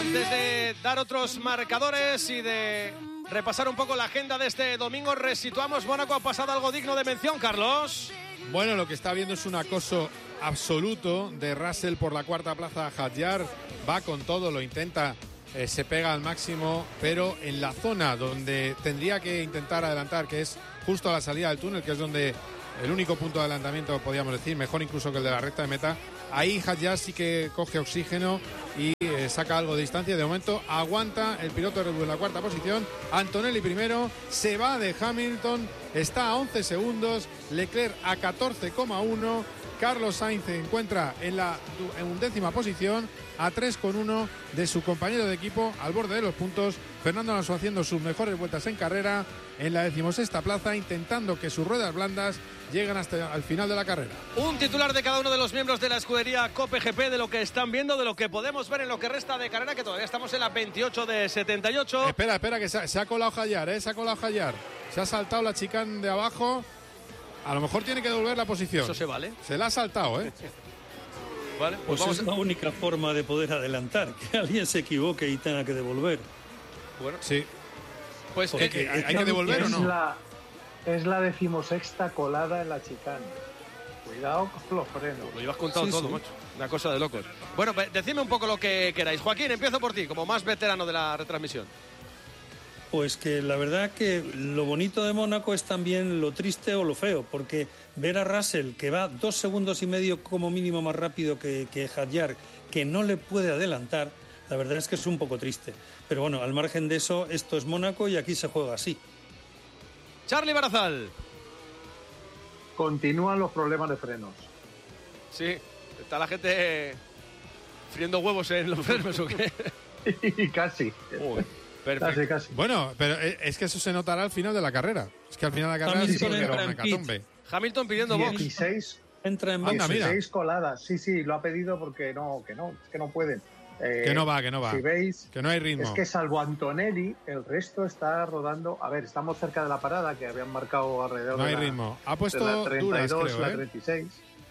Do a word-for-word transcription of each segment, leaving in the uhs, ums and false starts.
Antes de dar otros marcadores y de repasar un poco la agenda de este domingo, resituamos. Mónaco ha pasado algo digno de mención, Carlos. Bueno, lo que está viendo es un acoso absoluto de Russell por la cuarta plaza a Hadjar. Va con todo, lo intenta, eh, se pega al máximo, pero en la zona donde tendría que intentar adelantar, que es justo a la salida del túnel, que es donde el único punto de adelantamiento, podríamos decir, mejor incluso que el de la recta de meta, ahí Hadjar sí que coge oxígeno y eh, saca algo de distancia. De momento aguanta el piloto de Red Bull en la cuarta posición. Antonelli primero, se va de Hamilton, está a once segundos, Leclerc a catorce coma uno, Carlos Sainz se encuentra en la en undécima posición, a tres coma uno de su compañero de equipo, al borde de los puntos. Fernando Alonso haciendo sus mejores vueltas en carrera en la decimosexta plaza, intentando que sus ruedas blandas lleguen hasta el final de la carrera. Un titular de cada uno de los miembros de la escudería Cope G P, de lo que están viendo, de lo que podemos ver en lo que resta de carrera, que todavía estamos en la veintiocho de setenta y ocho. Espera, espera, que se ha, se ha colado Hadjar, ¿eh? Se ha colado Hadjar. Se ha saltado la chicane de abajo. A lo mejor tiene que devolver la posición. Eso se vale. Se la ha saltado, ¿eh? Vale, pues, pues vamos. Es la única forma de poder adelantar, que alguien se equivoque y tenga que devolver. Bueno, sí. Pues eh, eh, ¿hay, ¿hay que devolver o no? La, es la decimosexta colada en la chicane. Cuidado con los frenos. Lo llevas contado sí, todo, sí. macho. Una cosa de locos. Bueno, decidme un poco lo que queráis. Joaquín, empiezo por ti, como más veterano de la retransmisión. Pues que la verdad que lo bonito de Mónaco es también lo triste o lo feo, porque ver a Russell, que va dos segundos y medio como mínimo más rápido que, que Hadjar, que no le puede adelantar, la verdad es que es un poco triste. Pero bueno, al margen de eso, esto es Mónaco y aquí se juega así. Charlie Barazal. Continúan los problemas de frenos. Sí, está la gente friendo huevos en los frenos ¿o qué? Y casi. Uy. Perfecto. Casi, casi. Bueno, pero es que eso se notará al final de la carrera. Es que al final de la carrera sí, sí, entra en hecatombe. Hamilton pidiendo box. dieciséis, entra en box. dieciséis coladas. Sí, sí, lo ha pedido porque no, que no, es que no pueden. Eh, que no va, que no va. Si veis, que no hay ritmo. Es que salvo Antonelli, el resto está rodando. A ver, estamos cerca de la parada, que habían marcado alrededor no de, hay la, ritmo. Ha puesto de la treinta y dos, duras, creo, la ¿eh? treinta y seis.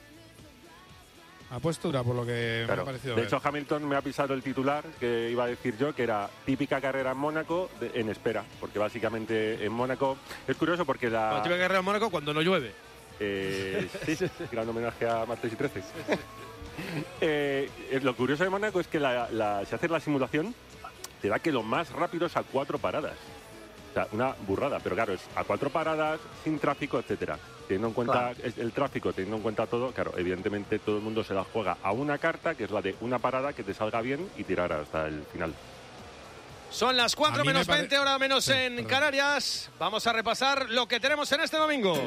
Ha puesto dura, por lo que claro. me ha parecido De ver. hecho, Hamilton me ha pisado el titular que iba a decir yo, que era típica carrera en Mónaco de, en espera, porque básicamente en Mónaco es curioso porque la... La típica carrera en Mónaco cuando no llueve. Eh, sí, gran homenaje a Martes y Trece. eh, lo curioso de Mónaco es que la, la, si haces la simulación, te da que lo más rápido es a cuatro paradas. O sea, una burrada, pero claro, es a cuatro paradas, sin tráfico, etcétera. Teniendo en cuenta claro. el, el tráfico, teniendo en cuenta todo, claro, evidentemente todo el mundo se la juega a una carta, que es la de una parada que te salga bien y tirar hasta el final. Son las cuatro menos pare... veinte, hora menos sí, en perdón. Canarias. Vamos a repasar lo que tenemos en este domingo.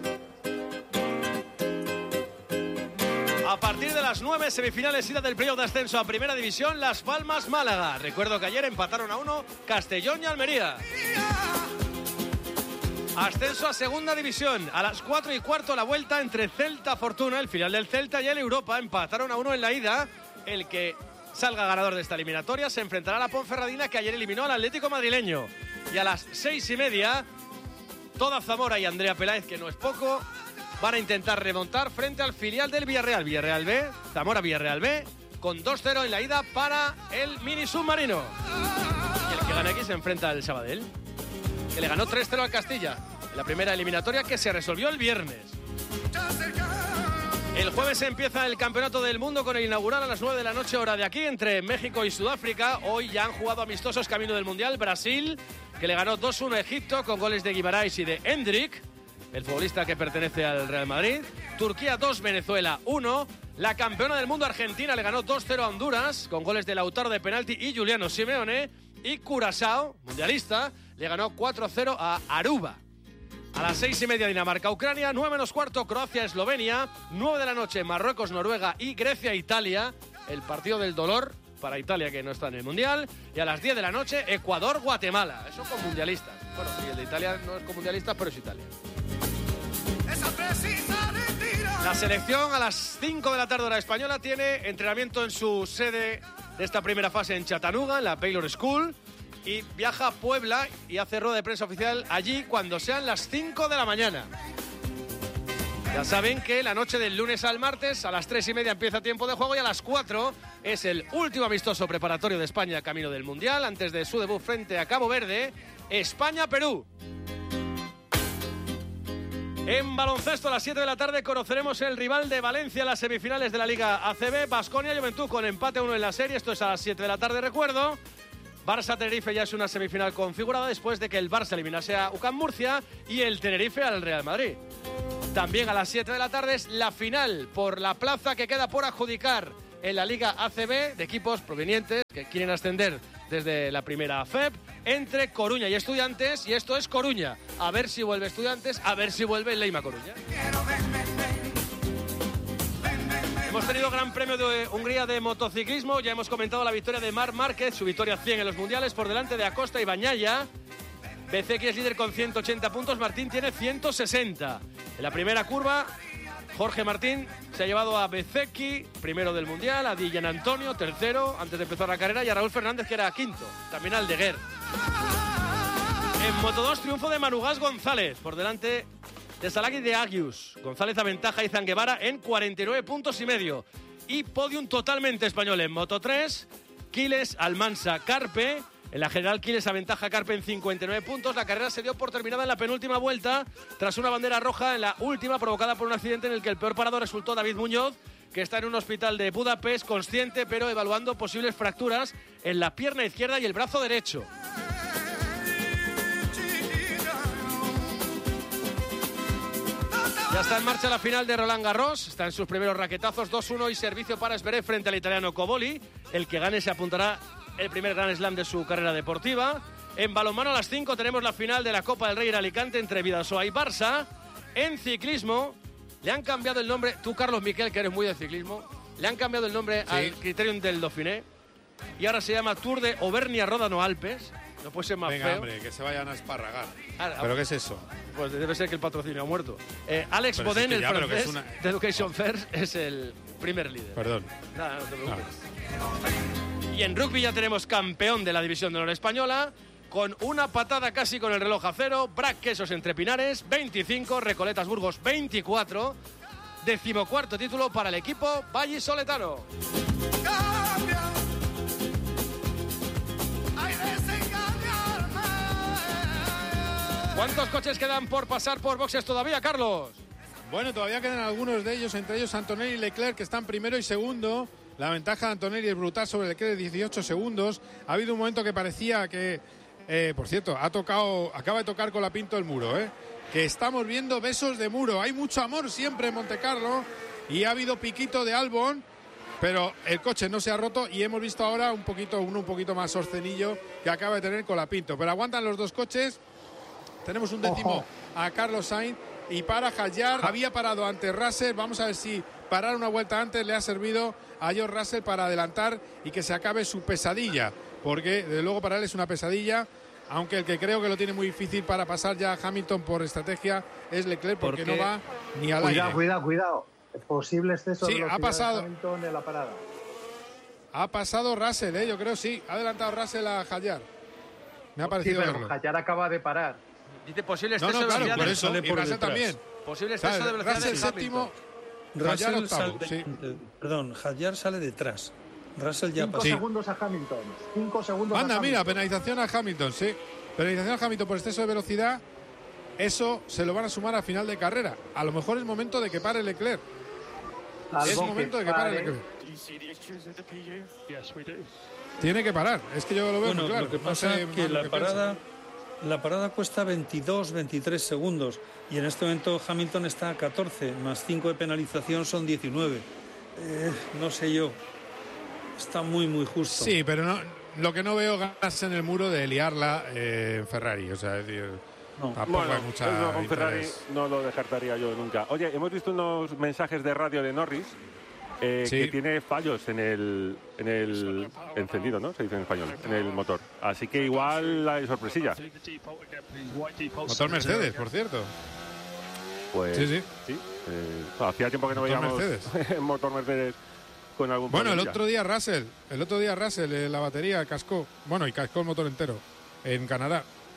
A partir de las nueve, semifinales ida del playoff de ascenso a Primera División, Las Palmas, Málaga. Recuerdo que ayer empataron a uno Castellón y Almería. Ascenso a Segunda División. A las cuatro y cuarto la vuelta entre Celta Fortuna, el final del Celta, y el Europa. Empataron a uno en la ida. El que salga ganador de esta eliminatoria se enfrentará a la Ponferradina, que ayer eliminó al Atlético madrileño. Y a las seis y media, toda Zamora y Andrea Peláez, que no es poco, van a intentar remontar frente al filial del Villarreal. Villarreal B, Zamora Villarreal B, con dos cero en la ida para el mini submarino. Y el que gane aquí se enfrenta al Sabadell, que le ganó tres cero al Castilla en la primera eliminatoria, que se resolvió el viernes. El jueves empieza el Campeonato del Mundo con el inaugural a las nueve de la noche, hora de aquí, entre México y Sudáfrica. Hoy ya han jugado amistosos camino del Mundial. Brasil, que le ganó dos uno a Egipto con goles de Guimarães y de Hendrik, el futbolista que pertenece al Real Madrid. Turquía dos, Venezuela uno. La campeona del mundo Argentina le ganó dos cero a Honduras con goles de Lautaro de penalti y Giuliano Simeone. Y Curazao, mundialista, le ganó cuatro cero a Aruba. A las seis y media Dinamarca-Ucrania, nueve menos cuarto Croacia-Eslovenia, nueve de la noche Marruecos-Noruega y Grecia-Italia, el partido del dolor para Italia, que no está en el Mundial. Y a las diez de la noche Ecuador-Guatemala, eso con mundialistas. Bueno, sí, el de Italia no es con mundialistas, pero es Italia. La selección a las cinco de la tarde hora española tiene entrenamiento en su sede de esta primera fase en Chattanooga, en la Baylor School, y viaja a Puebla y hace rueda de prensa oficial allí cuando sean las cinco de la mañana. Ya saben que la noche del lunes al martes a las tres y media empieza tiempo de juego y a las cuatro es el último amistoso preparatorio de España camino del Mundial antes de su debut frente a Cabo Verde, España-Perú. En baloncesto a las siete de la tarde conoceremos el rival de Valencia en las semifinales de la Liga A C B, Baskonia Juventud con empate a uno en la serie, esto es a las siete de la tarde, recuerdo. Barça-Tenerife ya es una semifinal configurada después de que el Barça eliminase a U C A M Murcia y el Tenerife al Real Madrid. También a las siete de la tarde es la final por la plaza que queda por adjudicar en la Liga A C B de equipos provenientes que quieren ascender desde la primera F E P entre Coruña y Estudiantes, y esto es Coruña. A ver si vuelve Estudiantes, a ver si vuelve Leima Coruña. Hemos tenido Gran Premio de Hungría de motociclismo, ya hemos comentado la victoria de Marc Márquez, su victoria cien en los mundiales por delante de Acosta y Bagnaia. Bezzecchi es líder con ciento ochenta puntos, Martín tiene ciento sesenta. En la primera curva, Jorge Martín se ha llevado a Bezzecchi, primero del Mundial, a Di Gianantonio, tercero, antes de empezar la carrera, y a Raúl Fernández, que era quinto, también al Deguer. En Moto dos, triunfo de Manugas González, por delante de Salaki de Agius. González aventaja a Izan Guevara en cuarenta y nueve puntos y medio. Y podium totalmente español en Moto tres, Quiles, Almansa, Carpe. En la general, Quiles aventaja a Carpe en cincuenta y nueve puntos. La carrera se dio por terminada en la penúltima vuelta tras una bandera roja en la última provocada por un accidente en el que el peor parado resultó David Muñoz, que está en un hospital de Budapest consciente pero evaluando posibles fracturas en la pierna izquierda y el brazo derecho. Ya está en marcha la final de Roland Garros. Está en sus primeros raquetazos, dos uno y servicio para Zverev frente al italiano Coboli. El que gane se apuntará el primer Grand Slam de su carrera deportiva. En balonmano a las cinco tenemos la final de la Copa del Rey en Alicante entre Bidasoa y Barça. En ciclismo le han cambiado el nombre, tú Carlos Miquel, que eres muy de ciclismo, le han cambiado el nombre sí. al Criterium del Dauphiné y ahora se llama Tour de Auvernia-Ródano-Alpes. No puede ser más Venga, feo. hombre, que se vayan a esparragar. Ahora, ¿Pero qué es eso? Pues debe ser que el patrocinio ha muerto. Eh, Alex pero Bodén, si es que ya, el pero francés que es una... de Education First, es el primer líder. Perdón. Nada, no te preocupes. No. Y en rugby ya tenemos campeón de la División de Honor Española, con una patada casi con el reloj a cero. Brac Quesos entre Pinares, veinticinco, Recoletas Burgos, veinticuatro. Decimocuarto título para el equipo vallisoletano. ¿Cuántos coches quedan por pasar por boxes todavía, Carlos? Bueno, todavía quedan algunos de ellos, entre ellos Antonelli y Leclerc, que están primero y segundo. La ventaja de Antonelli es brutal sobre Leclerc de dieciocho segundos. Ha habido un momento que parecía que, eh, por cierto, ha tocado, acaba de tocar Colapinto el muro, ¿eh? Que estamos viendo besos de muro. Hay mucho amor siempre en Montecarlo y ha habido piquito de Albon, pero el coche no se ha roto y hemos visto ahora un poquito, uno un poquito más sorcenillo que acaba de tener Colapinto. Pero aguantan los dos coches. Tenemos un décimo Ojo. a Carlos Sainz y para Hadjar había parado ante Russell. Vamos a ver si parar una vuelta antes le ha servido a George Russell para adelantar y que se acabe su pesadilla, porque desde luego para él es una pesadilla, aunque el que creo que lo tiene muy difícil para pasar ya a Hamilton por estrategia es Leclerc, porque ¿Por no va ni al cuidado, aire. Cuidado, cuidado, posible exceso sí, de velocidad ha pasado. de Hamilton en la parada. Ha pasado Russell, ¿eh? Yo creo sí, ha adelantado Russell a Hadjar. Me ha parecido sí, pero verlo. Hadjar acaba de parar. Dice posible exceso no, no, de claro, velocidad. por eso, sale y por Russell detrás. también. Posible exceso ¿Sabes? de velocidad Russell de séptimo, Russell octavo, sale, sí. Perdón, Hadjar sale detrás. Russell ya Cinco pasó. segundos a Hamilton. Cinco segundos Anda, a mira, Hamilton. penalización a Hamilton, sí. Penalización a Hamilton por exceso de velocidad. Eso se lo van a sumar a final de carrera. A lo mejor es momento de que pare Leclerc. Algo es momento de que pare Leclerc. Tiene que parar. Es que yo lo veo Bueno, muy claro. lo que No pasa sé es que más lo la que parada, la parada cuesta veintidós, veintitrés segundos y en este momento Hamilton está a catorce, más cinco de penalización son diecinueve. Eh, no sé yo. Está muy, muy justo. Sí, pero no, lo que no veo ganas en el muro de liarla eh, en Ferrari. O sea, es decir, No. tampoco Bueno, hay mucha eso con Ferrari interés. no lo descartaría yo nunca. Oye, hemos visto unos mensajes de radio de Norris eh, Sí. que tiene fallos en el, en el encendido, ¿no? Se dice en español, en el motor. Así que igual hay sorpresilla. Motor Mercedes, por cierto. Pues Sí, sí. sí, eh, hacía tiempo que no Motor veíamos Mercedes. motor Mercedes con algún Bueno, el problemilla. otro día Russell, el otro día Russell, eh, la batería cascó, bueno, y cascó el motor entero en Canadá.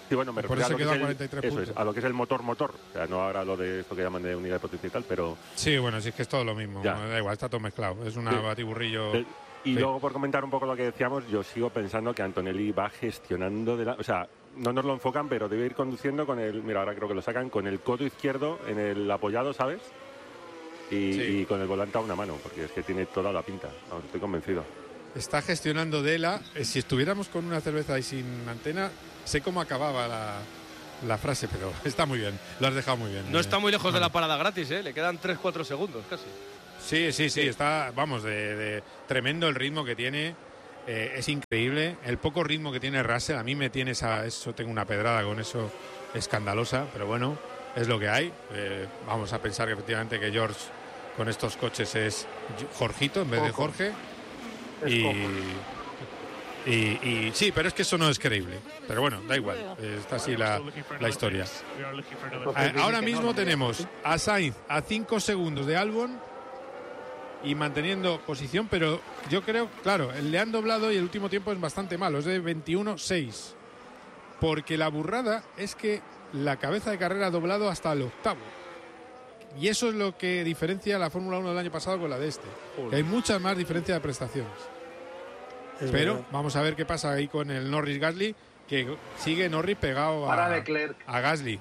Sí, bueno, me por refiero eso a lo, que quedó a es cuarenta y tres el, eso puntos. es, a lo que es el motor-motor. O sea, no ahora lo de esto que llaman de unidad de potencia y tal, pero... Sí, bueno, sí es que es todo lo mismo. Ya. Da igual, está todo mezclado. Es una Sí. batiburrillo. Eh, Y Sí. luego, por comentar un poco lo que decíamos, yo sigo pensando que Antonelli va gestionando de la... O sea, no nos lo enfocan, pero debe ir conduciendo con el... Mira, ahora creo que lo sacan con el codo izquierdo en el apoyado, ¿sabes? Y, Sí. y con el volante a una mano, porque es que tiene toda la pinta. Vamos, estoy convencido. Está gestionando Dela. Eh, Si estuviéramos con una cerveza y sin antena, sé cómo acababa la, la frase, pero está muy bien. Lo has dejado muy bien. No eh. está muy lejos de Bueno. la parada gratis, ¿eh? Le quedan tres cuatro segundos casi. Sí, sí, sí, está, vamos, de, de tremendo el ritmo que tiene, eh, es increíble. El poco ritmo que tiene Russell, a mí me tiene esa, eso, tengo una pedrada con eso escandalosa, pero bueno, es lo que hay. Eh, vamos a pensar que efectivamente que George con estos coches es Jorgito en vez de Jorge. Es Y, poco. y, y sí, pero es que eso no es creíble. Pero bueno, da igual, eh, está así la, la historia. Entonces, A- Ahora dice que mismo no, no, tenemos a Sainz a cinco segundos de Albon y manteniendo posición, pero yo creo, claro, le han doblado y el último tiempo es bastante malo, es de veintiuno seis. Porque la burrada es que la cabeza de carrera ha doblado hasta el octavo. Y eso es lo que diferencia la Fórmula uno del año pasado con la de este. Que hay mucha más diferencia de prestaciones. Es Pero verdad. vamos a ver qué pasa ahí con el Norris Gasly, que sigue Norris pegado Para a, Leclerc. a Gasly.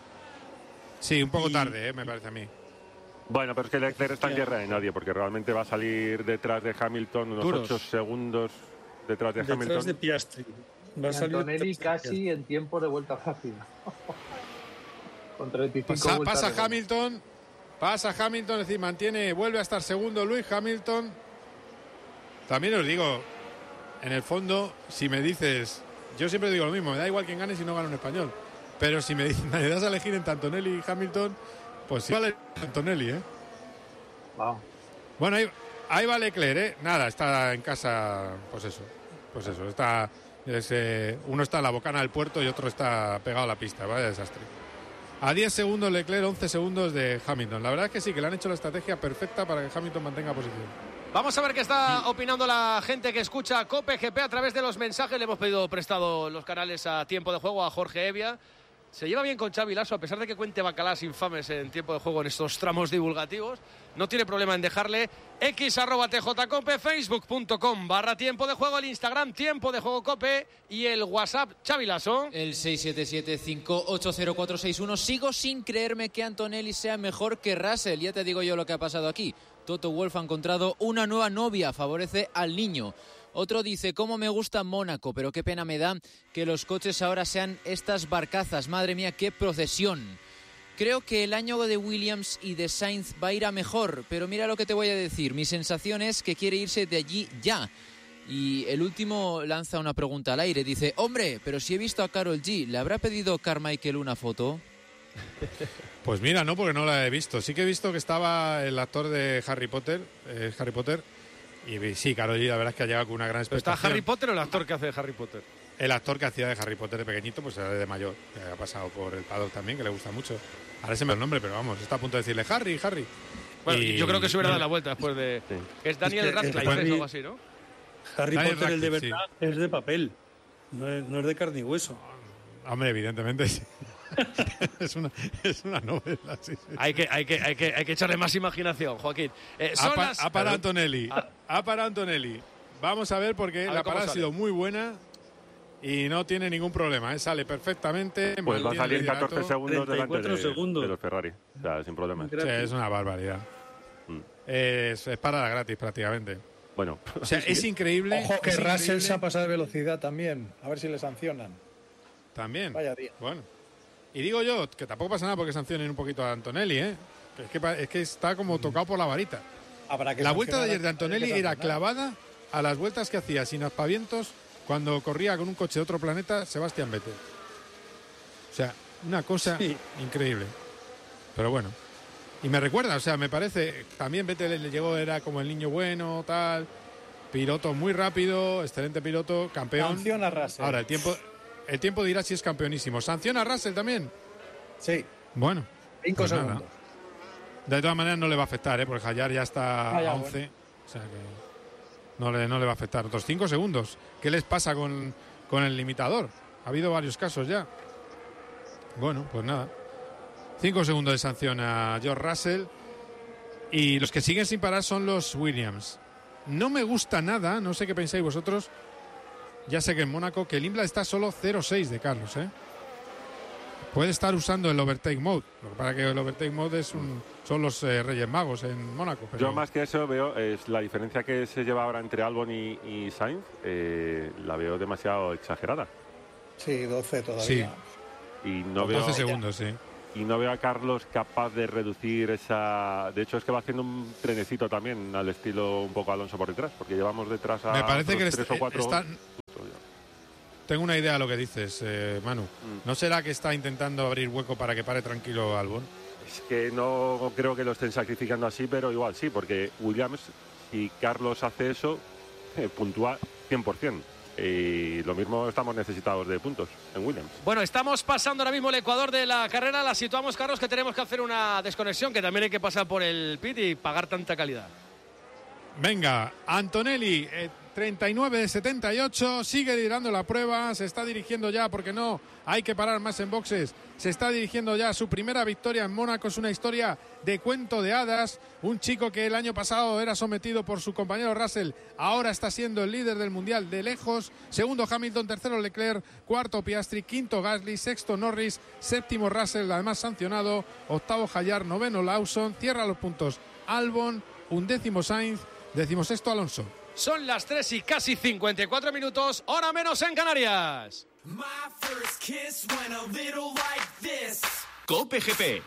Sí, un poco Y- tarde, eh, me parece a mí. Bueno, pero es que Leclerc está en Ya. tierra de nadie, porque realmente va a salir detrás de Hamilton unos Duros. ocho segundos detrás de Detrás Hamilton. de Piastri. Va a Y salir Antonelli detrás de casi en tiempo de vuelta rápida. Con treinta y cinco Pasa, vueltas pasa de gol. Hamilton, pasa Hamilton, es decir, mantiene, vuelve a estar segundo Luis Hamilton. También os digo, en el fondo, si me dices, yo siempre digo lo mismo, me da igual quién gane si no gana un español. Pero si me, dices, me das a elegir entre Antonelli y Hamilton, pues sí vale Antonelli, ¿eh? Wow. Bueno, ahí, ahí va Leclerc, ¿eh? Nada, está en casa, pues eso, pues eso, está, es, eh, uno está en la bocana del puerto y otro está pegado a la pista, vaya desastre. A diez segundos Leclerc, once segundos de Hamilton. La verdad es que sí, que le han hecho la estrategia perfecta para que Hamilton mantenga posición. Vamos a ver qué está opinando la gente que escucha Cope G P a través de los mensajes. Le hemos pedido prestado los canales a Tiempo de Juego a Jorge Evia. Se lleva bien con Xavi Lasso, a pesar de que cuente bacalás infames en Tiempo de Juego en estos tramos divulgativos. No tiene problema en dejarle x arroba tjcope, facebook.com barra Tiempo de Juego, el Instagram Tiempo de Juego Cope y el WhatsApp Xavi Lasso. El seis siete siete, cinco ocho cero cuatro seis uno. Sigo sin creerme que Antonelli sea mejor que Russell. Ya te digo yo lo que ha pasado aquí. Toto Wolff ha encontrado una nueva novia, favorece al niño. Otro dice, cómo me gusta Mónaco, pero qué pena me da que los coches ahora sean estas barcazas. Madre mía, qué procesión. Creo que el año de Williams y de Sainz va a ir a mejor, pero mira lo que te voy a decir. Mi sensación es que quiere irse de allí ya. Y el último lanza una pregunta al aire. Dice, hombre, pero si he visto a Karol G, ¿le habrá pedido Carmichael una foto? Pues mira, no, porque no la he visto. Sí que he visto que estaba el actor de Harry Potter, eh, Harry Potter, y sí, Karol G, la verdad es que ha llegado con una gran ¿Pero está expectación. Harry Potter o el actor que hace de Harry Potter? El actor que hacía de Harry Potter de pequeñito, pues era de mayor, que ha pasado por el paddock también, que le gusta mucho. Ahora se me da el nombre, pero vamos, está a punto de decirle Harry, Harry. Bueno, Y- yo creo que se hubiera dado la vuelta después de... Sí. Es Daniel Es que- Radcliffe, Harry- es algo así, ¿no? Harry Daniel Potter, el de Radcliffe, verdad, es de papel. No es, no es de carne y hueso. Hombre, evidentemente sí. es, una, es una novela, sí, sí. Hay que, hay, que, hay, que, hay que echarle más imaginación, Joaquín. Eh, Ha, son pa- las- ha parado Antonelli. Ah. Ha parado Antonelli. Vamos a ver porque A ver la cómo parada ha sale. sido muy buena y no tiene ningún problema. ¿eh? Sale perfectamente. Pues va a mantiene salir el liderato. catorce segundos treinta y delante cuatro de, segundos. de los Ferrari. O sea, sin problema. Sí, es una barbaridad. Mm. Es, es parada gratis prácticamente. Bueno, O sea, es increíble. Ojo que es Russell increíble. se ha pasado de velocidad también. A ver si le sancionan. También. Vaya día. Bueno. Y digo yo que tampoco pasa nada porque sancionen un poquito a Antonelli, ¿eh? Que es, que, pa- es que está como tocado por la varita. Habrá que La vuelta de sancionar ayer de a- Antonelli hay que era sancionar. clavada a las vueltas que hacía sin aspavientos cuando corría con un coche de otro planeta Sebastián Vettel. O sea, una cosa Sí. increíble. Pero bueno. Y me recuerda, o sea, me parece, también Vettel le llegó, era como el niño bueno, tal, piloto muy rápido, excelente piloto, campeón. Sanciona a Russell. Ahora, el tiempo, el tiempo dirá si es campeonísimo. ¿Sanciona a Russell también? Sí, Bueno. cinco pues nada. segundos. De todas maneras no le va a afectar, ¿eh? Porque Hayar ya está Ah, ya, a once. O sea que no le, no le va a afectar. Otros cinco segundos. ¿Qué les pasa con, con el limitador? Ha habido varios casos ya. Bueno, pues nada. Cinco segundos de sanción a George Russell. Y los que siguen sin parar son los Williams. No me gusta nada, no sé qué pensáis vosotros. Ya sé que en Mónaco, que el Imbla está solo cero seis de Carlos, ¿eh? Puede estar usando el overtake mode. Lo que pasa es que el overtake mode es un, son los eh, Reyes Magos en Mónaco. Pero... Yo más que eso veo es la diferencia que se lleva ahora entre Albon y, y Sainz. Eh, la veo demasiado exagerada. Sí, doce todavía. Sí. Y no veo, doce segundos, sí. Y no veo a Carlos capaz de reducir esa... De hecho, es que va haciendo un trenecito también al estilo un poco Alonso por detrás, porque llevamos detrás a Me parece que tres o cuatro... Está... Tengo una idea de lo que dices, eh, Manu. Mm. ¿No será que está intentando abrir hueco para que pare tranquilo Albon? Es que no creo que lo estén sacrificando así, pero igual sí, porque Williams, si Carlos hace eso, eh, puntúa cien por ciento. Y lo mismo estamos necesitados de puntos en Williams. Bueno, estamos pasando ahora mismo el ecuador de la carrera. La situamos, Carlos, que tenemos que hacer una desconexión, que también hay que pasar por el pit y pagar tanta calidad. Venga, Antonelli, eh, treinta y nueve setenta y ocho, sigue liderando la prueba, se está dirigiendo ya, porque no hay que parar más en boxes, se está dirigiendo ya a su primera victoria en Mónaco. Es una historia de cuento de hadas. Un chico que el año pasado era sometido por su compañero Russell, ahora está siendo el líder del mundial de lejos. Segundo Hamilton, tercero Leclerc, cuarto Piastri, quinto Gasly, sexto Norris, séptimo Russell, además sancionado, octavo Hadjar, noveno Lawson, cierra los puntos Albon, undécimo Sainz, decimosexto Alonso. Son las tres y casi cincuenta y cuatro minutos, hora menos en Canarias. COPE G P.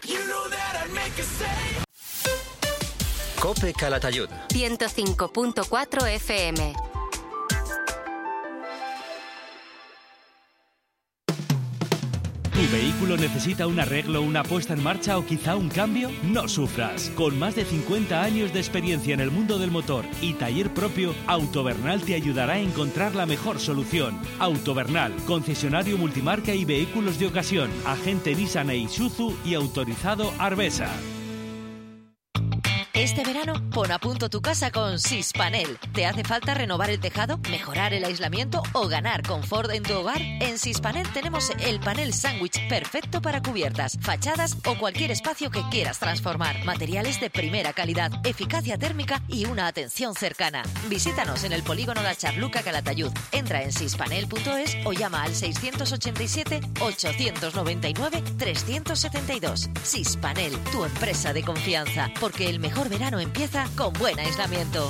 COPE Calatayud. ciento cinco punto cuatro F M. ¿Tu vehículo necesita un arreglo, una puesta en marcha o quizá un cambio? No sufras. Con más de cincuenta años de experiencia en el mundo del motor y taller propio, Autovernal te ayudará a encontrar la mejor solución. Autovernal, concesionario multimarca y vehículos de ocasión, agente Nissan e Isuzu y autorizado Arbesa. Este verano, pon a punto tu casa con Sispanel. ¿Te hace falta renovar el tejado, mejorar el aislamiento o ganar confort en tu hogar? En Sispanel tenemos el panel sándwich perfecto para cubiertas, fachadas o cualquier espacio que quieras transformar. Materiales de primera calidad, eficacia térmica y una atención cercana. Visítanos en el polígono La Charluca, Calatayud. Entra en sispanel punto es o llama al seiscientos ochenta y siete, ochocientos noventa y nueve, trescientos setenta y dos. Sispanel, tu empresa de confianza, porque el mejor verano empieza con buen aislamiento.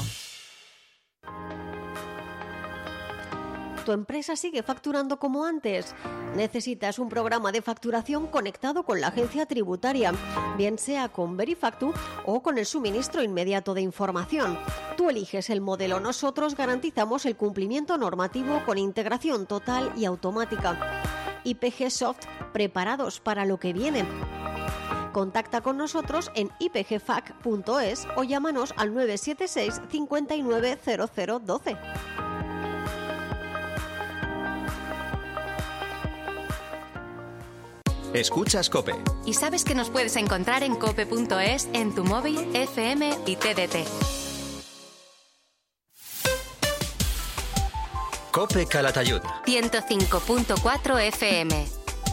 ¿Tu empresa sigue facturando como antes? Necesitas un programa de facturación conectado con la agencia tributaria, bien sea con Verifactu o con el suministro inmediato de información. Tú eliges el modelo, nosotros garantizamos el cumplimiento normativo con integración total y automática. I P G Soft, preparados para lo que viene. Contacta con nosotros en i p g fac punto es o llámanos al nueve siete seis, cinco nueve cero cero uno dos. Escuchas COPE. Y sabes que nos puedes encontrar en cope punto es, en tu móvil, F M y T D T. COPE Calatayud. ciento cinco punto cuatro F M.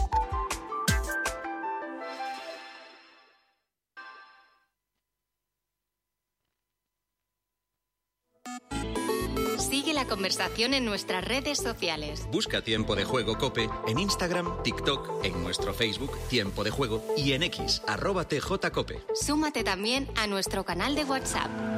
Sigue la conversación en nuestras redes sociales. Busca Tiempo de Juego COPE en Instagram, TikTok, en nuestro Facebook Tiempo de Juego y en X, arroba T J Cope. Súmate también a nuestro canal de WhatsApp.